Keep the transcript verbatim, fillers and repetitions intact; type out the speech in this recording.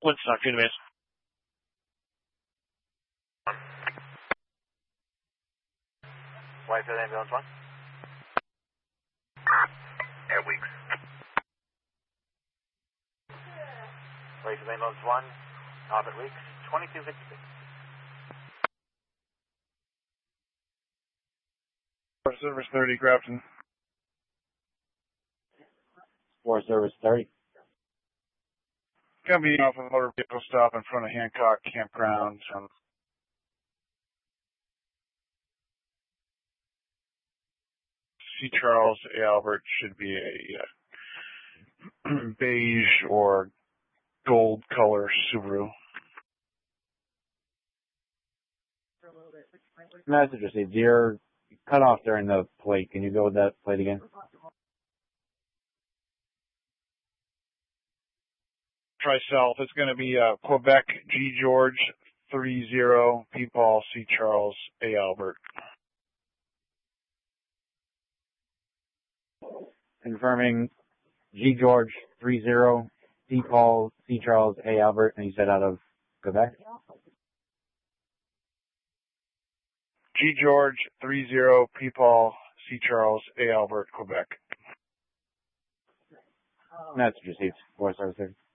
Woodstock, database. White Field Ambulance one. Air Weeks. White Field Ambulance one. Orbit Weeks. twenty-two fifty-six. Forest Service thirty, Grafton. Forest Service thirty. Coming off of a motor vehicle stop in front of Hancock Campground. Um, C. Charles A. Albert should be a uh, beige or gold color Subaru. Message received. You're cut off during the plate. Can you go with that plate again? Try south. It's going to be uh, Quebec G. George three zero P. Paul C. Charles A. Albert. Confirming G. George three zero P. Paul C. Charles A. Albert, and you said out of Quebec? G. George three zero P. Paul C. Charles A. Albert, Quebec. Message received. Forest Service thirty.